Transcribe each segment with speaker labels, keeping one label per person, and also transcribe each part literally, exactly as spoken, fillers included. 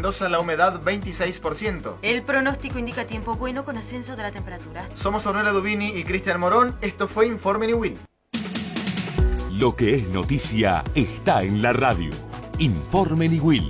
Speaker 1: Mendoza la humedad veintiséis por ciento.
Speaker 2: El pronóstico indica tiempo bueno con ascenso de la temperatura.
Speaker 1: Somos Ornella Dubini y Cristian Morón. Esto fue Informe Niwil.
Speaker 3: Lo que es noticia está en la radio. Informe Niwil.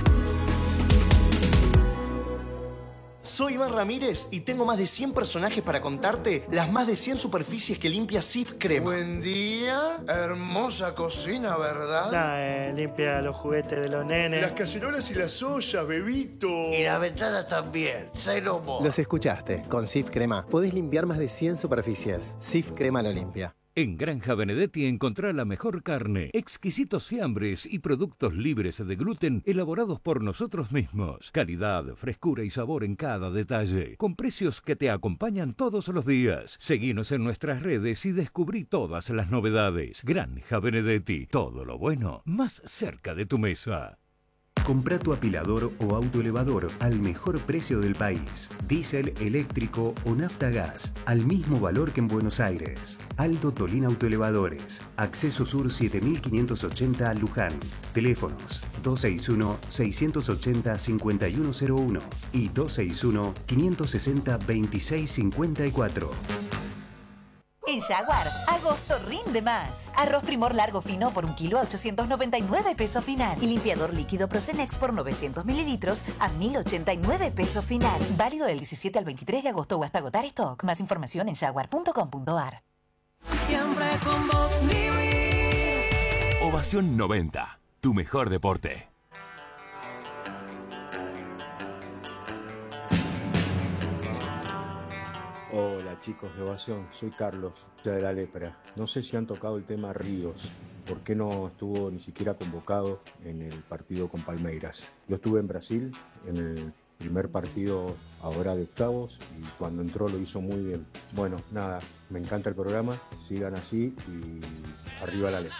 Speaker 4: Soy Iván Ramírez y tengo más de cien personajes para contarte las más de cien superficies que limpia Cif Crema.
Speaker 5: Buen día, hermosa cocina, ¿verdad?
Speaker 6: Nah, eh, limpia los juguetes de los nenes.
Speaker 5: Las cacerolas y las ollas, bebito.
Speaker 7: Y la ventana también, cero mo.
Speaker 8: Los escuchaste. Con Cif Crema podés limpiar más de cien superficies. Cif Crema lo limpia.
Speaker 3: En Granja Benedetti encontrá la mejor carne, exquisitos fiambres y productos libres de gluten elaborados por nosotros mismos. Calidad, frescura y sabor en cada detalle, con precios que te acompañan todos los días. Seguinos en nuestras redes y descubrí todas las novedades. Granja Benedetti, todo lo bueno más cerca de tu mesa.
Speaker 9: Comprá tu apilador o autoelevador al mejor precio del país. Diésel, eléctrico o nafta gas, al mismo valor que en Buenos Aires. Aldo Tolín Autoelevadores. Acceso Sur siete mil quinientos ochenta Luján. Teléfonos dos seis uno, seis ocho cero, cinco uno cero uno y dos seis uno, cinco seis cero, veintiséis cincuenta y cuatro.
Speaker 10: En Jaguar, agosto rinde más. Arroz Primor largo fino por un kilo a ochocientos noventa y nueve pesos final. Y limpiador líquido Procenex por novecientos mililitros a mil ochenta y nueve pesos final. Válido del diecisiete al veintitrés de agosto o hasta agotar stock. Más información en jaguar punto com punto ar.
Speaker 11: Siempre con vos, Niwil.
Speaker 3: Ovación noventa, tu mejor deporte.
Speaker 12: Hola chicos de Ovación, soy Carlos de la Lepra. No sé si han tocado el tema Ríos, ¿por qué no estuvo ni siquiera convocado en el partido con Palmeiras? Yo estuve en Brasil en el primer partido ahora de octavos y cuando entró lo hizo muy bien. Bueno, nada, me encanta el programa, sigan así y arriba la Lepra.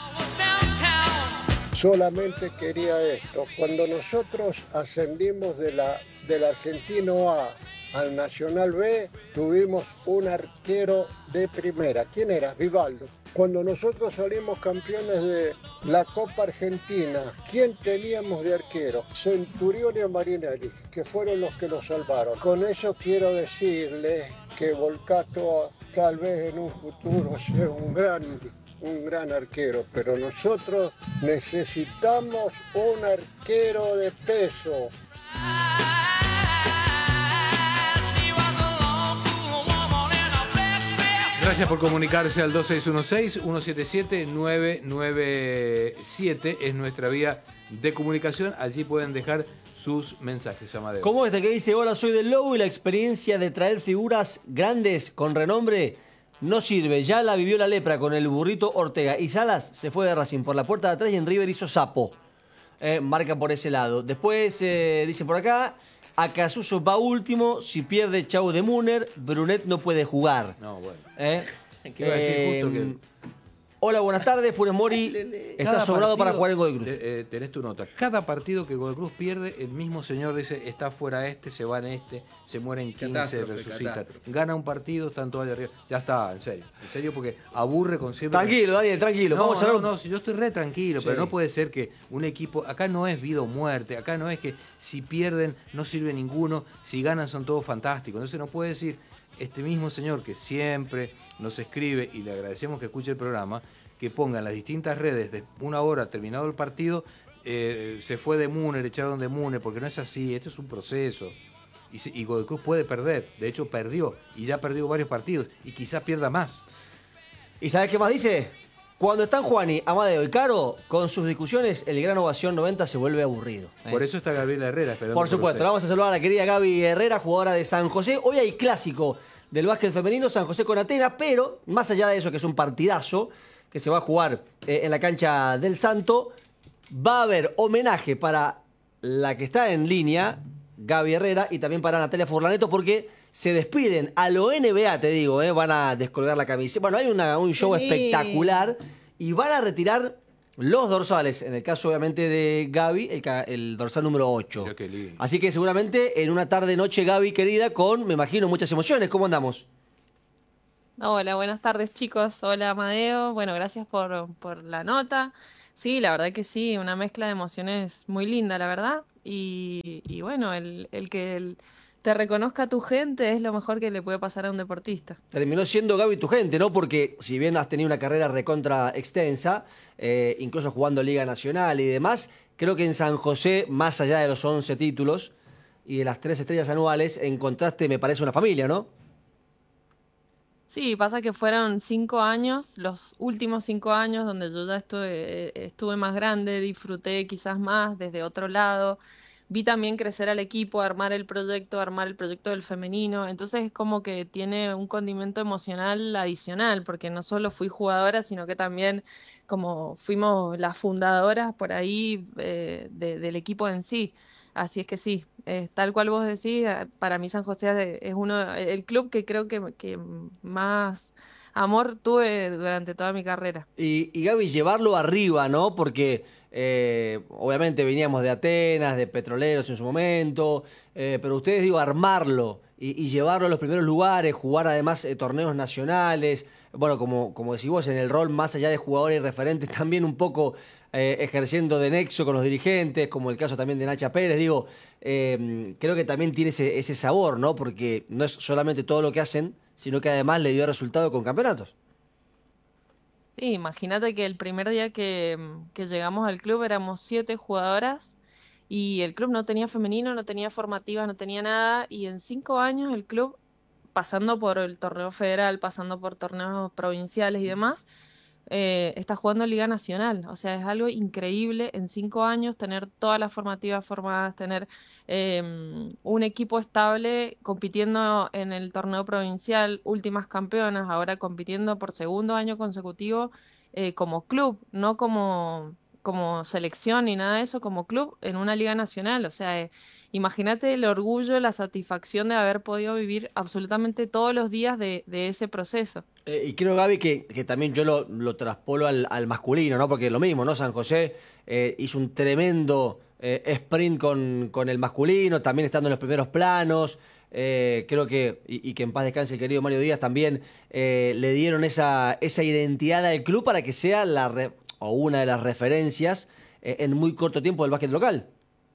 Speaker 13: Solamente quería esto, cuando nosotros ascendimos de la, del Argentino A al Nacional B, tuvimos un arquero de primera. ¿Quién era? Vivaldo. Cuando nosotros salimos campeones de la Copa Argentina, ¿quién teníamos de arquero? Centurión y Marinelli, que fueron los que lo salvaron. Con eso quiero decirles que Volcato tal vez en un futuro sea un gran, un gran arquero, pero nosotros necesitamos un arquero de peso.
Speaker 14: Gracias por comunicarse al dos seis uno seis, uno siete siete, nueve nueve siete. Es nuestra vía de comunicación. Allí pueden dejar sus mensajes. Amadeo.
Speaker 15: Como este que dice, hola, soy del Lobo y la experiencia de traer figuras grandes con renombre no sirve. Ya la vivió la Lepra con el Burrito Ortega. Y Salas se fue de Racing por la puerta de atrás y en River hizo sapo. Eh, marca por ese lado. Después eh, dice por acá, Acasuso va último, si pierde Chau de Muner, Brunet no puede jugar.
Speaker 14: No, bueno.
Speaker 15: ¿Eh?
Speaker 14: ¿Qué iba a decir
Speaker 15: Eh,
Speaker 14: justo que...
Speaker 15: Hola, buenas tardes. Funes Mori está
Speaker 14: Cada
Speaker 15: sobrado
Speaker 14: partido,
Speaker 15: para jugar en Godoy Cruz.
Speaker 14: Eh, eh, tenés tu nota. Cada partido que Godoy Cruz pierde, el mismo señor dice, está fuera este, se va en este, se muere en quince,
Speaker 16: Catástrofe,
Speaker 14: resucita.
Speaker 16: catástrofe.
Speaker 14: Gana un partido, están todos allá arriba. Ya está, en serio. En serio, porque aburre con siempre...
Speaker 15: Tranquilo, Daniel, tranquilo.
Speaker 14: No,
Speaker 15: Vamos a
Speaker 14: no,
Speaker 15: hablar-
Speaker 14: no, si yo estoy re tranquilo,
Speaker 15: Sí.
Speaker 14: pero no puede ser que un equipo... Acá no es vida o muerte, acá no es que si pierden no sirve ninguno, si ganan son todos fantásticos. Entonces no puede decir este mismo señor que siempre nos escribe, y le agradecemos que escuche el programa, que ponga en las distintas redes de una hora terminado el partido, eh, se fue de Muner, echaron de Muner, porque no es así, esto es un proceso. Y, se- y Godoy Cruz puede perder, de hecho perdió, y ya perdió varios partidos, y quizás pierda más.
Speaker 15: ¿Y sabes qué más dice? Cuando están Juani, Amadeo y Caro, con sus discusiones, el Gran Ovación noventa se vuelve aburrido. ¿eh?
Speaker 14: Por eso está Gabriela Herrera esperando.
Speaker 15: Por supuesto,
Speaker 14: usted.
Speaker 15: vamos a saludar a la querida Gaby Herrera, jugadora de San José. Hoy hay clásico del básquet femenino, San José con Atenas, pero más allá de eso, que es un partidazo que se va a jugar eh, en la cancha del Santo, va a haber homenaje para la que está en línea, Gaby Herrera, y también para Natalia Furlaneto, porque se despiden a lo N B A, te digo, eh, van a descolgar la camiseta. Bueno, hay una, un show
Speaker 17: Sí.
Speaker 15: espectacular y van a retirar los dorsales, en el caso obviamente de Gaby, el, ca- el dorsal número ocho.
Speaker 14: Mira qué lindo.
Speaker 15: Así que seguramente en una tarde-noche, Gaby querida, con, me imagino, muchas emociones. ¿Cómo andamos?
Speaker 17: Hola, buenas tardes chicos. Hola Amadeo. Bueno, gracias por, por la nota. Sí, la verdad que sí, una mezcla de emociones muy linda, la verdad. Y, y, y bueno, el, el que el, te reconozca tu gente es lo mejor que le puede pasar a un deportista.
Speaker 15: Terminó siendo Gaby tu gente, ¿no? Porque si bien has tenido una carrera recontra extensa, eh, incluso jugando Liga Nacional y demás, creo que en San José, más allá de los once títulos y de las tres estrellas anuales, encontraste, me parece, una familia, ¿no?
Speaker 17: Sí, pasa que fueron cinco años, los últimos cinco años donde yo ya estuve, estuve más grande, disfruté quizás más desde otro lado, vi también crecer al equipo, armar el proyecto, armar el proyecto del femenino, entonces es como que tiene un condimento emocional adicional, porque no solo fui jugadora, sino que también como fuimos las fundadoras por ahí eh, de, del equipo en sí. Así es que sí, eh, tal cual vos decís, para mí San José es uno, el club que creo que, que más amor tuve durante toda mi carrera.
Speaker 15: Y, y Gaby, llevarlo arriba, ¿no? Porque eh, obviamente veníamos de Atenas, de Petroleros en su momento, eh, pero ustedes, digo, armarlo y, y llevarlo a los primeros lugares, jugar además eh, torneos nacionales, bueno, como, como decís vos, en el rol más allá de jugadores y referentes, también un poco eh, ejerciendo de nexo con los dirigentes, como el caso también de Nacha Pérez, digo, eh, creo que también tiene ese, ese sabor, ¿no? Porque no es solamente todo lo que hacen, sino que además le dio resultado con campeonatos.
Speaker 17: Sí, imagínate que el primer día que, que llegamos al club éramos siete jugadoras y el club no tenía femenino, no tenía formativas, no tenía nada, y en cinco años el club, pasando por el torneo federal, pasando por torneos provinciales y demás, eh, está jugando Liga Nacional. O sea, es algo increíble en cinco años tener todas las formativas formadas, tener eh, un equipo estable compitiendo en el torneo provincial, últimas campeonas, ahora compitiendo por segundo año consecutivo eh, como club, no como, como selección ni nada de eso, como club en una Liga Nacional. O sea, eh, imagínate el orgullo, la satisfacción de haber podido vivir absolutamente todos los días de, de ese proceso.
Speaker 15: Eh, y creo, Gaby, que, que también yo lo, lo traspolo al, al masculino, ¿no? Porque es lo mismo, ¿no? San José eh, hizo un tremendo eh, sprint con, con el masculino, también estando en los primeros planos. Eh, creo que, y, y que en paz descanse el querido Mario Díaz, también eh, le dieron esa, esa identidad al club para que sea la re, o una de las referencias eh, en muy corto tiempo del básquet local.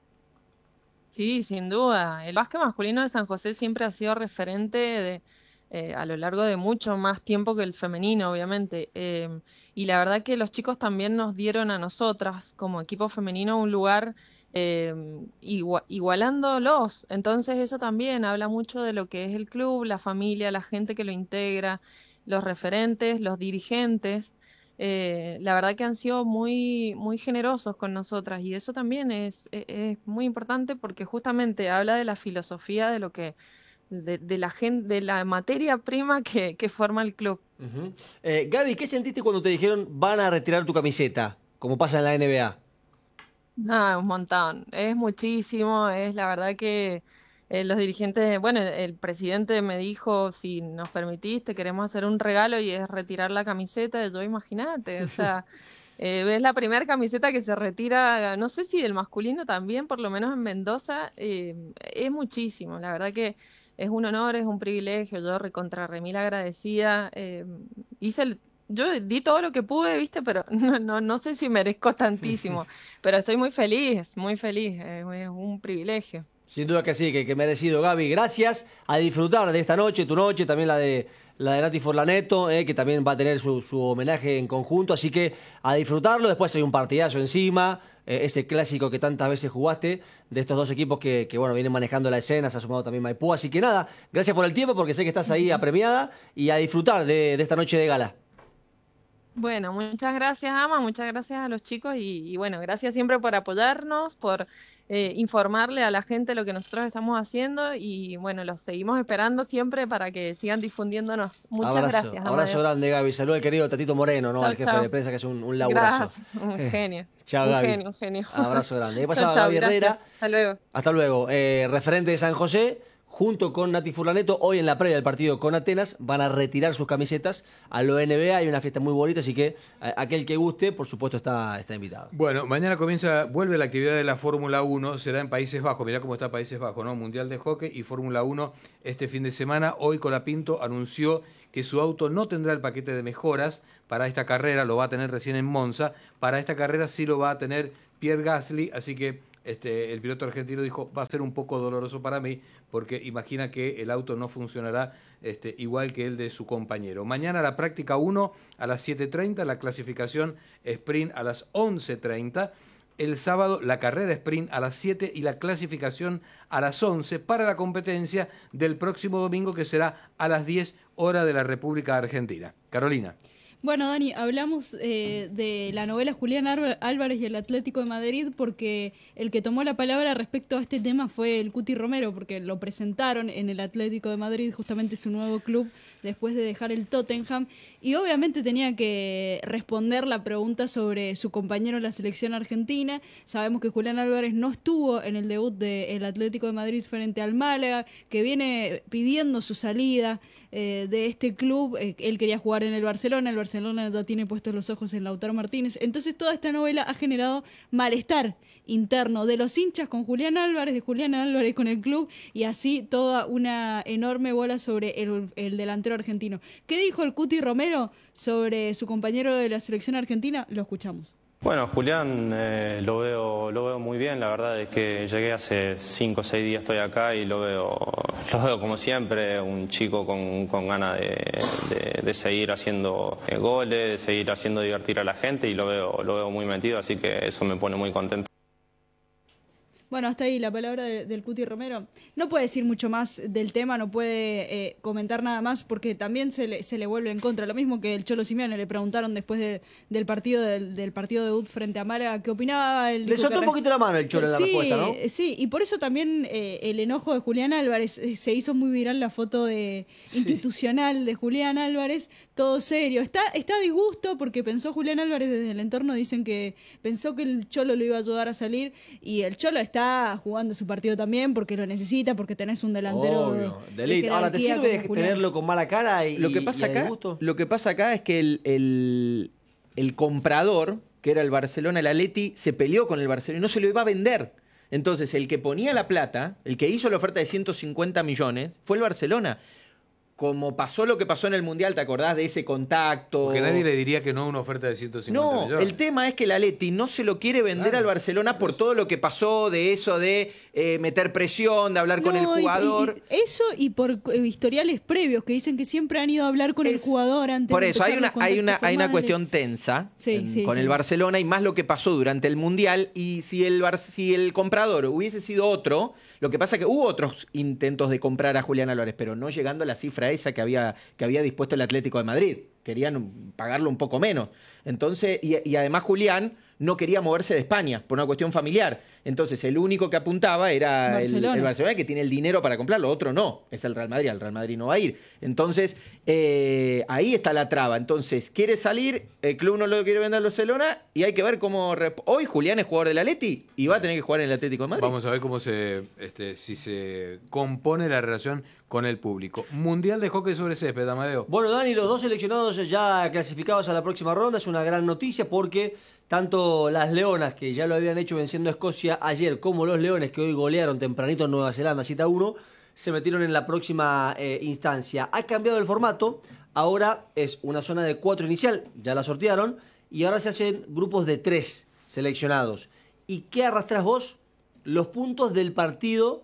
Speaker 17: Sí, sin duda. El básquet masculino de San José siempre ha sido referente de, eh, a lo largo de mucho más tiempo que el femenino, obviamente. Eh, y la verdad que los chicos también nos dieron a nosotras, como equipo femenino, un lugar eh, igua- igualándolos. Entonces eso también habla mucho de lo que es el club, la familia, la gente que lo integra, los referentes, los dirigentes. Eh, la verdad que han sido muy, muy generosos con nosotras y eso también es, es, es muy importante porque justamente habla de la filosofía de lo que, de, de la gente, de la materia prima que, que forma el club.
Speaker 15: Uh-huh. eh, Gaby, ¿qué sentiste cuando te dijeron van a retirar tu camiseta, como pasa en la N B A?
Speaker 17: Ah, un montón, es muchísimo, es la verdad que eh, los dirigentes, bueno, el, el presidente me dijo, si nos permitiste, queremos hacer un regalo y es retirar la camiseta. Y yo, imagínate, o sea, eh, es la primera camiseta que se retira, no sé si del masculino también, por lo menos en Mendoza, eh, es muchísimo, la verdad que es un honor, es un privilegio, yo recontra remil agradecida, eh, hice el, yo di todo lo que pude, viste, pero no, no, no sé si merezco tantísimo, pero estoy muy feliz, muy feliz, eh, es un privilegio.
Speaker 15: Sin duda que sí, que, que merecido, Gaby. Gracias, a disfrutar de esta noche, tu noche, también la de la de Nati Forlaneto, eh, que también va a tener su, su homenaje en conjunto, así que a disfrutarlo. Después hay un partidazo encima, eh, ese clásico que tantas veces jugaste, de estos dos equipos que, que bueno, vienen manejando la escena, se ha sumado también Maipú, así que nada, gracias por el tiempo, porque sé que estás ahí apremiada, y a disfrutar de, de esta noche de gala.
Speaker 17: Bueno, muchas gracias, Ama, muchas gracias a los chicos y, y bueno, gracias siempre por apoyarnos, por eh, informarle a la gente lo que nosotros estamos haciendo y bueno, los seguimos esperando siempre para que sigan difundiéndonos. Muchas
Speaker 15: abrazo,
Speaker 17: gracias, Amadeo.
Speaker 15: Abrazo grande, Gaby. Saludos al querido Tatito Moreno, ¿no?
Speaker 17: Chau,
Speaker 15: al jefe
Speaker 17: chau.
Speaker 15: de prensa, que es un, un laburazo.
Speaker 17: Gracias, un genio.
Speaker 15: Chao,
Speaker 17: un
Speaker 15: Gaby.
Speaker 17: genio, un genio.
Speaker 15: Abrazo grande. Ahí pasaba
Speaker 17: Chau, chau,
Speaker 15: Gaby Herrera.
Speaker 17: gracias. Hasta luego.
Speaker 15: Hasta luego. Eh, referente de San José, junto con Nati Furlaneto, hoy en la previa del partido con Atenas, van a retirar sus camisetas a lo N B A. Hay una fiesta muy bonita, así que a, aquel que guste, por supuesto, está, está invitado.
Speaker 14: Bueno, mañana comienza, vuelve la actividad de la Fórmula uno, será en Países Bajos. Mirá cómo está Países Bajos, ¿no? Mundial de Hockey y Fórmula uno este fin de semana. Hoy Colapinto anunció que su auto no tendrá el paquete de mejoras para esta carrera, lo va a tener recién en Monza. Para esta carrera sí lo va a tener Pierre Gasly, así que este, el piloto argentino dijo, va a ser un poco doloroso para mí, porque imagina que el auto no funcionará este, igual que el de su compañero. Mañana la práctica uno a las siete treinta, la clasificación sprint a las once treinta. El sábado la carrera sprint a las siete y la clasificación a las once para la competencia del próximo domingo, que será a las diez hora de la República Argentina. Carolina.
Speaker 16: Bueno, Dani, hablamos eh, de la novela Julián Álvarez y el Atlético de Madrid porque el que tomó la palabra respecto a este tema fue el Cuti Romero, porque lo presentaron en el Atlético de Madrid, justamente su nuevo club, después de dejar el Tottenham, y obviamente tenía que responder la pregunta sobre su compañero en la selección argentina. Sabemos que Julián Álvarez no estuvo en el debut del Atlético de Madrid frente al Málaga, que viene pidiendo su salida eh, de este club. Eh, él quería jugar en el Barcelona, el Barcelona ya tiene puestos los ojos en Lautaro Martínez. Entonces toda esta novela ha generado malestar interno de los hinchas con Julián Álvarez, de Julián Álvarez con el club, y así toda una enorme bola sobre el, el delantero argentino. ¿Qué dijo el Cuti Romero sobre su compañero de la selección argentina? Lo escuchamos.
Speaker 18: Bueno, Julián eh, lo veo lo veo muy bien. La verdad es que llegué hace cinco o seis días, estoy acá y lo veo lo veo como siempre, un chico con, con ganas de, de, de seguir haciendo goles, de seguir haciendo divertir a la gente, y lo veo lo veo muy metido, así que eso me pone muy contento.
Speaker 16: Bueno, hasta ahí la palabra de, del Cuti Romero. No puede decir mucho más del tema, no puede eh, comentar nada más, porque también se le, se le vuelve en contra. Lo mismo que el Cholo Simeone, le preguntaron después de, del partido del, del partido de debut frente a Málaga qué opinaba. Él
Speaker 15: le soltó un poquito la mano el Cholo en
Speaker 16: sí,
Speaker 15: la respuesta, ¿no?
Speaker 16: Sí, y por eso también eh, el enojo de Julián Álvarez. Eh, se hizo muy viral la foto de sí. institucional de Julián Álvarez, todo serio. Está, está a disgusto porque pensó Julián Álvarez desde el entorno, dicen que pensó que el Cholo lo iba a ayudar a salir, y el Cholo está Está jugando su partido también porque lo necesita, porque tenés un delantero
Speaker 15: Obvio, de elite. Ahora, ¿te sirve tenerlo con mala cara y
Speaker 19: lo que pasa
Speaker 15: y
Speaker 19: acá Lo que pasa acá es que el, el, el comprador, que era el Barcelona, el Atleti, se peleó con el Barcelona y no se lo iba a vender. Entonces, el que ponía la plata, el que hizo la oferta de ciento cincuenta millones, fue el Barcelona. Como pasó lo que pasó en el Mundial, ¿te acordás de ese contacto?
Speaker 14: Porque nadie le diría que no a una oferta de ciento cincuenta
Speaker 19: no,
Speaker 14: millones.
Speaker 19: El tema es que el Atleti no se lo quiere vender
Speaker 14: claro.
Speaker 19: al Barcelona por todo lo que pasó, de eso de eh, meter presión, de hablar
Speaker 16: no,
Speaker 19: con el jugador.
Speaker 16: Y, y eso y por eh, historiales previos que dicen que siempre han ido a hablar con es, el jugador antes
Speaker 19: por
Speaker 16: de
Speaker 19: eso, hay una, hay, una, hay una cuestión tensa
Speaker 16: sí,
Speaker 19: en,
Speaker 16: sí,
Speaker 19: con
Speaker 16: sí.
Speaker 19: el Barcelona, y más lo que pasó durante el Mundial. Y si el, si el comprador hubiese sido otro... Lo que pasa es que hubo otros intentos de comprar a Julián Álvarez, pero no llegando a la cifra esa que había, que había dispuesto el Atlético de Madrid. Querían pagarlo un poco menos. Entonces, y, y además Julián no quería moverse de España por una cuestión familiar. Entonces, el único que apuntaba era Barcelona. El, el Barcelona, que tiene el dinero para comprarlo. Otro no, es el Real Madrid. El Real Madrid no va a ir. Entonces, eh, ahí está la traba. Entonces, quiere salir, el club no lo quiere vender al Barcelona, y hay que ver cómo... Rep- Hoy Julián es jugador del Atleti y va a tener que jugar en el Atlético de Madrid.
Speaker 14: Vamos a ver cómo se, este, si se compone la relación con el público. Mundial de hockey sobre césped, Amadeo.
Speaker 15: Bueno, Dani, los dos seleccionados ya clasificados a la próxima ronda es una gran noticia, porque tanto las Leonas, que ya lo habían hecho venciendo a Escocia ayer, como los Leones, que hoy golearon tempranito en Nueva Zelanda siete a uno, se metieron en la próxima eh, instancia. Ha cambiado el formato, ahora es una zona de cuatro inicial, ya la sortearon, y ahora se hacen grupos de tres seleccionados. ¿Y qué arrastras vos? Los puntos del partido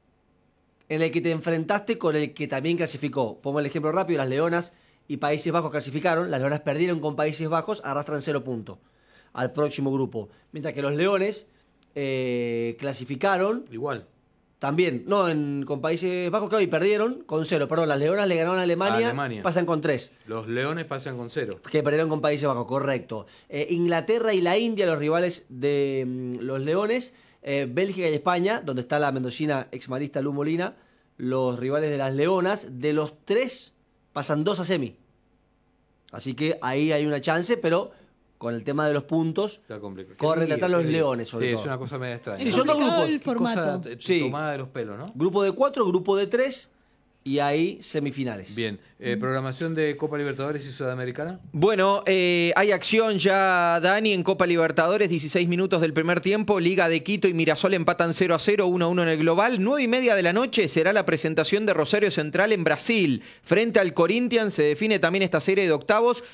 Speaker 15: en el que te enfrentaste con el que también clasificó. Pongo el ejemplo rápido: las Leonas y Países Bajos clasificaron, las Leonas perdieron con Países Bajos, arrastran cero puntos al próximo grupo. Mientras que los Leones eh, clasificaron...
Speaker 14: Igual.
Speaker 15: También, no, en, con Países Bajos, claro, y perdieron con cero. Perdón, las Leonas le ganaron a Alemania, a Alemania. Pasan con tres.
Speaker 14: Los Leones pasan con cero.
Speaker 15: Que perdieron con Países Bajos, correcto. Eh, Inglaterra y la India, los rivales de mm, los Leones. Eh, Bélgica y España, donde está la mendocina exmarista Lu Molina, los rivales de las Leonas. De los tres, pasan dos a semi. Así que ahí hay una chance, pero con el tema de los puntos, corren atrás los Leones, sobre
Speaker 14: sí,
Speaker 15: todo.
Speaker 14: Sí, es una cosa media extraña.
Speaker 15: Sí, son dos grupos.
Speaker 16: El formato.
Speaker 14: Cosa
Speaker 15: sí.
Speaker 14: tomada de los pelos, ¿no?
Speaker 15: Grupo de cuatro, grupo de tres, y ahí semifinales.
Speaker 14: Bien. Eh, ¿Programación de Copa Libertadores y Sudamericana?
Speaker 19: Bueno, eh, hay acción ya, Dani, en Copa Libertadores, dieciséis minutos del primer tiempo. Liga de Quito y Mirasol empatan cero a cero, uno a uno en el global. nueve y media de la noche será la presentación de Rosario Central en Brasil. Frente al Corinthians se define también esta serie de octavos.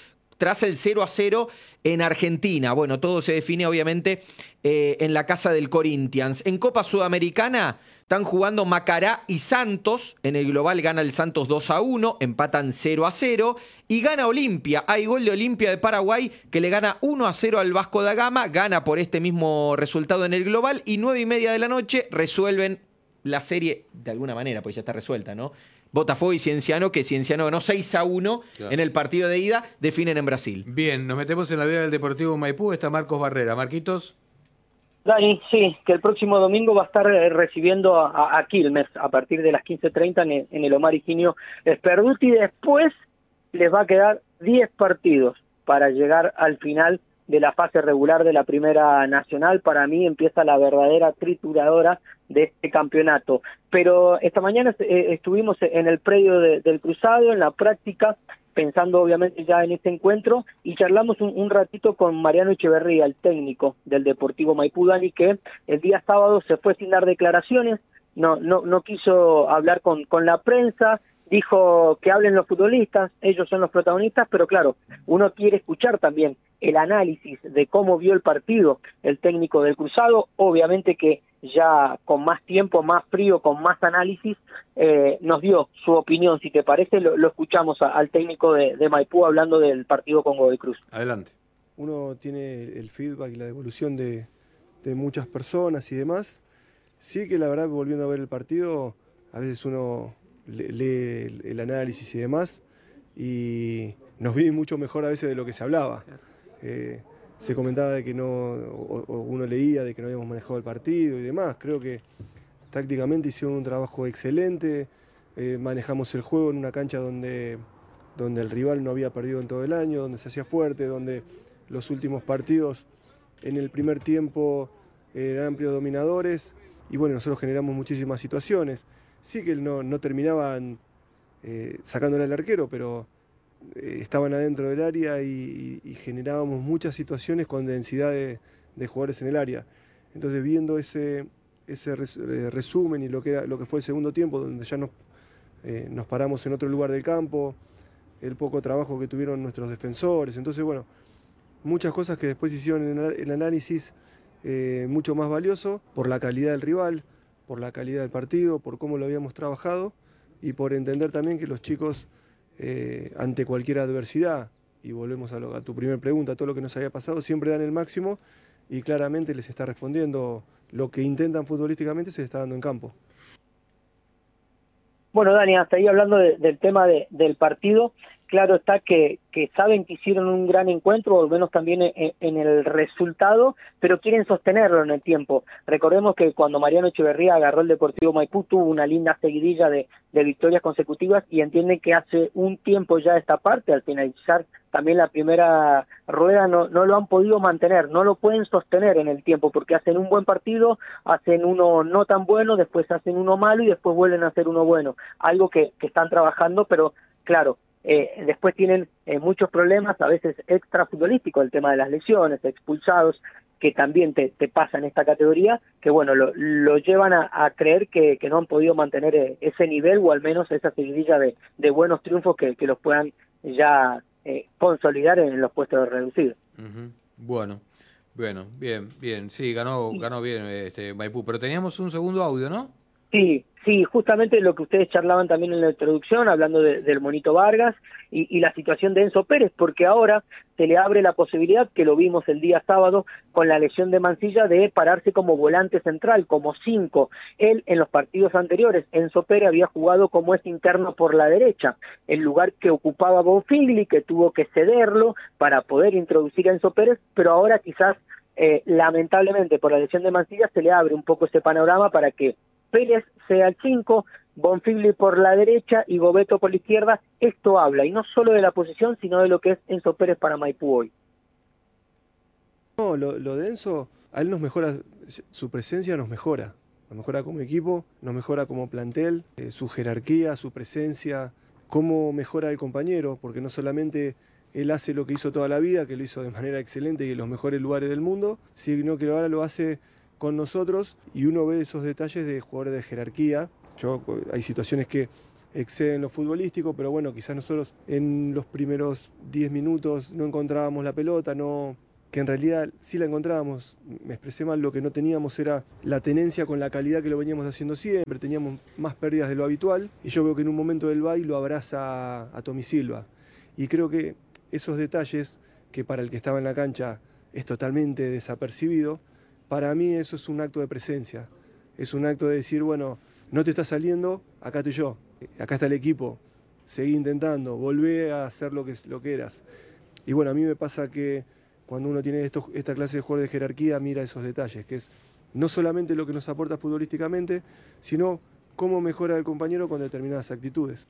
Speaker 19: tras el cero a cero en Argentina. Bueno, todo se define obviamente eh, en la casa del Corinthians. En Copa Sudamericana están jugando Macará y Santos. En el global gana el Santos dos a uno, empatan cero a cero. Y gana Olimpia. Hay gol de Olimpia de Paraguay que le gana uno a cero al Vasco da Gama. Gana por este mismo resultado en el global. Y nueve y media de la noche resuelven la serie de alguna manera, pues ya está resuelta, ¿no? Botafogo y Cienciano, que Cienciano ganó seis a uno claro. en el partido de ida, definen en Brasil.
Speaker 14: Bien, nos metemos en la vida del Deportivo Maipú. Está Marcos Barrera. Marquitos.
Speaker 20: Dani, sí, que el próximo domingo va a estar recibiendo a, a Quilmes a partir de las quince treinta en, en el Omar Higinio Sperduti. Después les va a quedar diez partidos para llegar al final de la fase regular de la Primera Nacional. Para mí empieza la verdadera trituradora de este campeonato. Pero esta mañana eh, estuvimos en el predio de, del Cruzado, en la práctica, pensando obviamente ya en este encuentro, y charlamos un, un ratito con Mariano Echeverría, el técnico del Deportivo Maipú, Dani, que el día sábado se fue sin dar declaraciones, no no no quiso hablar con, con la prensa, dijo que hablen los futbolistas, ellos son los protagonistas, pero claro, uno quiere escuchar también el análisis de cómo vio el partido el técnico del Cruzado, obviamente que ya con más tiempo, más frío, con más análisis, eh, nos dio su opinión. Si te parece, lo, lo escuchamos a, al técnico de, de Maipú hablando del partido con Godoy Cruz.
Speaker 14: Adelante.
Speaker 21: Uno tiene el feedback y la devolución de, de muchas personas y demás. Sí que la verdad, volviendo a ver el partido, a veces uno lee el, el análisis y demás, y nos vi mucho mejor a veces de lo que se hablaba. Eh, se comentaba de que no, o, o uno leía de que no habíamos manejado el partido y demás. Creo que tácticamente hicieron un trabajo excelente, eh, manejamos el juego en una cancha donde, donde el rival no había perdido en todo el año, donde se hacía fuerte, donde los últimos partidos en el primer tiempo eran amplios dominadores, y bueno, nosotros generamos muchísimas situaciones. Sí que no, no terminaban eh, sacándole al arquero, pero eh, estaban adentro del área y, y, y generábamos muchas situaciones con densidad de, de jugadores en el área. Entonces, viendo ese, ese res, eh, resumen y lo que, era, lo que fue el segundo tiempo, donde ya nos, eh, nos paramos en otro lugar del campo, el poco trabajo que tuvieron nuestros defensores, entonces bueno, muchas cosas que después hicieron en el análisis eh, mucho más valioso por la calidad del rival, por la calidad del partido, por cómo lo habíamos trabajado y por entender también que los chicos eh, ante cualquier adversidad, y volvemos a, lo, a tu primera pregunta, a todo lo que nos había pasado, siempre dan el máximo y claramente les está respondiendo lo que intentan futbolísticamente, se les está dando en campo.
Speaker 20: Bueno, Dani, hasta ahí hablando de, del tema de, del partido, claro está que, que saben que hicieron un gran encuentro, o al menos también en, en el resultado, pero quieren sostenerlo en el tiempo. Recordemos que cuando Mariano Echeverría agarró el Deportivo Maipú, tuvo una linda seguidilla de, de victorias consecutivas, y entienden que hace un tiempo ya esta parte, al finalizar también la primera rueda, no, no lo han podido mantener, no lo pueden sostener en el tiempo, porque hacen un buen partido, hacen uno no tan bueno, después hacen uno malo y después vuelven a hacer uno bueno. Algo que, que están trabajando, pero claro, eh, después tienen eh, muchos problemas, a veces extra futbolísticos, el tema de las lesiones, expulsados, que también te, te pasa en esta categoría, que bueno, lo, lo llevan a, a creer que, que no han podido mantener eh, ese nivel, o al menos esa seguidilla de, de buenos triunfos que, que los puedan ya eh, consolidar en los puestos de reducido.
Speaker 14: Uh-huh. Bueno, bueno, bien, bien, sí, ganó, ganó bien este Maipú, pero teníamos un segundo audio, ¿no?
Speaker 20: Sí, sí, justamente lo que ustedes charlaban también en la introducción, hablando de, del Monito Vargas y, y la situación de Enzo Pérez, porque ahora se le abre la posibilidad, que lo vimos el día sábado con la lesión de Mancilla, de pararse como volante central, como cinco. Él en los partidos anteriores, Enzo Pérez había jugado como es interno por la derecha, el lugar que ocupaba Bonfigli, que tuvo que cederlo para poder introducir a Enzo Pérez, pero ahora quizás eh, lamentablemente por la lesión de Mancilla se le abre un poco ese panorama para que Pérez sea el cinco, Bonfigli por la derecha y Gobeto por la izquierda. Esto habla, y no solo de la posición, sino de lo que es Enzo Pérez para Maipú hoy.
Speaker 21: No, lo, lo de Enzo, a él nos mejora, su presencia nos mejora, nos mejora como equipo, nos mejora como plantel, eh, su jerarquía, su presencia, cómo mejora el compañero, porque no solamente él hace lo que hizo toda la vida, que lo hizo de manera excelente y en los mejores lugares del mundo, sino que ahora lo hace con nosotros, y uno ve esos detalles de jugadores de jerarquía. Yo, hay situaciones que exceden lo futbolístico, pero bueno, quizás nosotros en los primeros diez minutos no encontrábamos la pelota, no, que en realidad sí la encontrábamos, me expresé mal, lo que no teníamos era la tenencia con la calidad que lo veníamos haciendo siempre, teníamos más pérdidas de lo habitual, y yo veo que en un momento del baile lo abraza a, a Tommy Silva, y creo que esos detalles, que para el que estaba en la cancha es totalmente desapercibido, para mí eso es un acto de presencia, es un acto de decir, bueno, no te está saliendo, acá estoy yo, acá está el equipo, seguí intentando, volvé a hacer lo que, lo que eras. Y bueno, a mí me pasa que cuando uno tiene esto, esta clase de jugadores de jerarquía, mira esos detalles, que es no solamente lo que nos aporta futbolísticamente, sino cómo mejora el compañero con determinadas actitudes.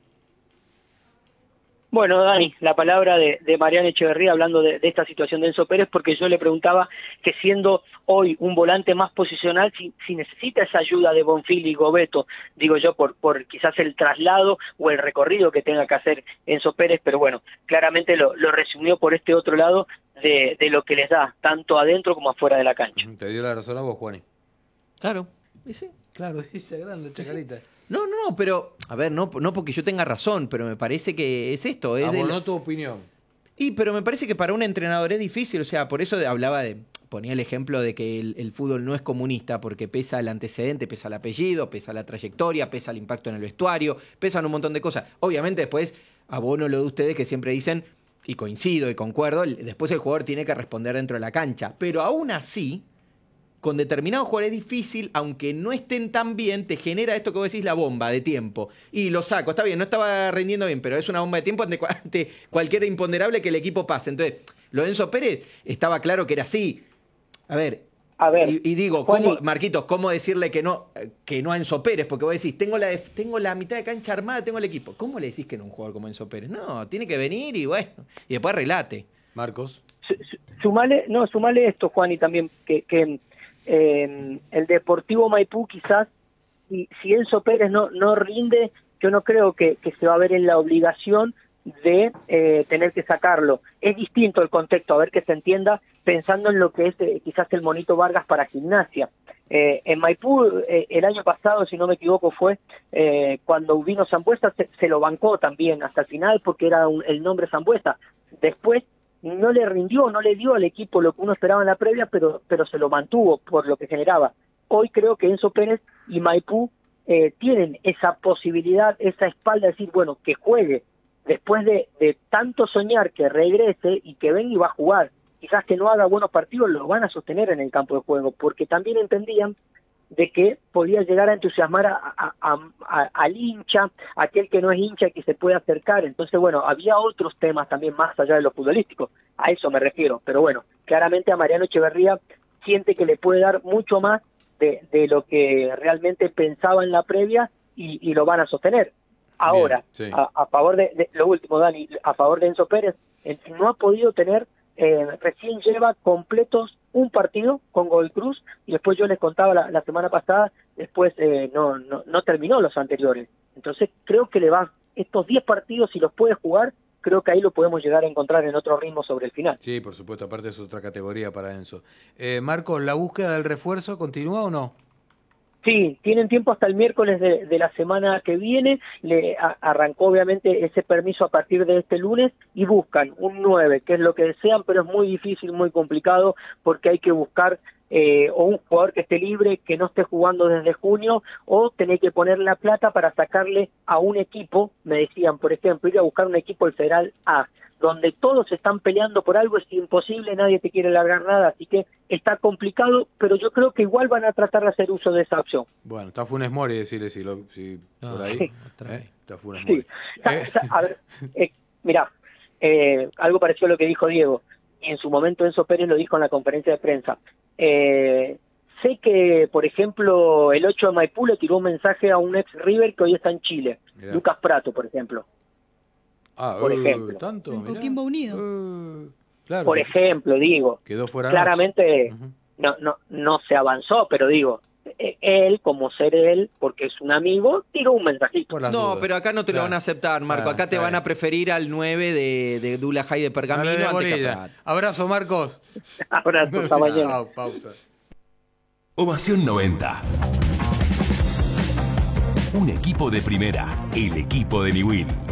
Speaker 20: Bueno, Dani, la palabra de, de Mariano Echeverría hablando de, de esta situación de Enzo Pérez, porque yo le preguntaba que siendo hoy un volante más posicional, si, si necesita esa ayuda de Bonfil y Gobeto, digo yo, por, por quizás el traslado o el recorrido que tenga que hacer Enzo Pérez, pero bueno, claramente lo, lo resumió por este otro lado de, de lo que les da, tanto adentro como afuera de la cancha.
Speaker 14: Te dio la razón a vos, Juani.
Speaker 19: Claro, ¿y sí?
Speaker 14: Claro, dice grande, Chacarita.
Speaker 19: No, no, no, pero, a ver, no, no porque yo tenga razón, pero me parece que es esto. Es
Speaker 14: Abonó
Speaker 19: de...
Speaker 14: tu opinión.
Speaker 19: Y, pero me parece que para un entrenador es difícil, o sea, por eso hablaba de, ponía el ejemplo de que el, el fútbol no es comunista, porque pesa el antecedente, pesa el apellido, pesa la trayectoria, pesa el impacto en el vestuario, pesan un montón de cosas. Obviamente después abono lo de ustedes que siempre dicen, y coincido y concuerdo, después el jugador tiene que responder dentro de la cancha, pero aún así, con determinados jugadores es difícil, aunque no estén tan bien, te genera esto que vos decís, la bomba de tiempo. Y lo saco, está bien, no estaba rindiendo bien, pero es una bomba de tiempo ante, ante cualquier imponderable que el equipo pase. Entonces, lo de Enzo Pérez estaba claro que era así. A ver,
Speaker 20: a ver
Speaker 19: y, y digo, ¿cómo, Marquitos, ¿cómo decirle que no, que no a Enzo Pérez? Porque vos decís, tengo la, tengo la mitad de cancha armada, tengo el equipo. ¿Cómo le decís que no a un jugador como Enzo Pérez? No, tiene que venir y bueno, y después arreglate.
Speaker 14: Marcos.
Speaker 20: Sumale, no, sumale esto, Juan, y también que... que Eh, el Deportivo Maipú quizás, si, si Enzo Pérez no, no rinde, yo no creo que, que se va a ver en la obligación de eh, tener que sacarlo. Es distinto el contexto, a ver que se entienda, pensando en lo que es eh, quizás el Monito Vargas para Gimnasia. Eh, en Maipú, eh, el año pasado, si no me equivoco, fue eh, cuando vino Sambuesa, se, se lo bancó también hasta el final porque era un, el nombre Sambuesa. Después no le rindió, no le dio al equipo lo que uno esperaba en la previa, pero, pero se lo mantuvo por lo que generaba. Hoy creo que Enzo Pérez y Maipú eh, tienen esa posibilidad, esa espalda de decir, bueno, que juegue, después de, de tanto soñar que regrese y que venga y va a jugar. Quizás que no haga buenos partidos, lo van a sostener en el campo de juego, porque también entendían de que podía llegar a entusiasmar a, a, a, a, al hincha, aquel que no es hincha que se puede acercar. Entonces, bueno, había otros temas también más allá de lo futbolístico, a eso me refiero, pero bueno, claramente a Mariano Echeverría siente que le puede dar mucho más de, de lo que realmente pensaba en la previa y, y lo van a sostener. Ahora,
Speaker 14: Bien, sí.
Speaker 20: a, a favor de, de, lo último, Dani, a favor de Enzo Pérez, él no ha podido tener, eh, recién lleva completos un partido con Godoy Cruz, y después yo les contaba la, la semana pasada, después eh, no, no, no terminó los anteriores. Entonces creo que le va, estos diez partidos, si los puede jugar, creo que ahí lo podemos llegar a encontrar en otro ritmo sobre el final.
Speaker 14: Sí, por supuesto, aparte es otra categoría para Enzo. Eh, Marcos, ¿la búsqueda del refuerzo continúa o no?
Speaker 20: Sí, tienen tiempo hasta el miércoles de, de la semana que viene, le a, arrancó obviamente ese permiso a partir de este lunes y buscan un nueve, que es lo que desean, pero es muy difícil, muy complicado, porque hay que buscar eh, o un jugador que esté libre, que no esté jugando desde junio, o tener que poner la plata para sacarle a un equipo, me decían, por ejemplo, ir a buscar un equipo del Federal A, donde todos están peleando por algo, es imposible, nadie te quiere largar nada, así que está complicado, pero yo creo que igual van a tratar de hacer uso de esa opción.
Speaker 14: Bueno, está Funes Mori, decirle si, lo, si
Speaker 19: Ah,
Speaker 14: por ahí.
Speaker 20: sí.
Speaker 14: ¿eh? Está Funes
Speaker 20: Sí.
Speaker 14: Mori.
Speaker 20: Sa-
Speaker 14: Eh,
Speaker 20: sa- a ver, eh, mirá, eh, algo parecido a lo que dijo Diego, y en su momento Enzo Pérez lo dijo en la conferencia de prensa. Eh, sé que, por ejemplo, el ocho de Maipú le tiró un mensaje a un ex River que hoy está en Chile,
Speaker 14: Mirá.
Speaker 20: Lucas Prato, por ejemplo.
Speaker 14: ah,
Speaker 20: por
Speaker 14: eh,
Speaker 20: ejemplo.
Speaker 14: ¿tanto?
Speaker 16: En
Speaker 14: Mirá.
Speaker 16: Coquimbo Unido.
Speaker 14: Eh, claro.
Speaker 20: Por ejemplo, digo,
Speaker 14: Quedó fuera.
Speaker 20: claramente
Speaker 14: Ujú.
Speaker 20: no, no, no se avanzó, pero digo, eh, él, como ser él, porque es un amigo, tiró un mensajito.
Speaker 14: Por las
Speaker 19: No,
Speaker 14: dudas.
Speaker 19: pero acá no te lo
Speaker 14: Claro.
Speaker 19: van a aceptar, Marco.
Speaker 14: Claro,
Speaker 19: Acá te
Speaker 14: está
Speaker 19: van
Speaker 14: bien.
Speaker 19: a preferir al nueve de, de Dula High de Pergamino
Speaker 14: Dale,
Speaker 19: antes que a
Speaker 14: Gorila.
Speaker 19: Prat.
Speaker 14: Abrazo, Marcos.
Speaker 20: Abrazo, hasta mañana.
Speaker 14: Chao, pausa.
Speaker 2: Ovación noventa. Un equipo de primera, el equipo de Niwil.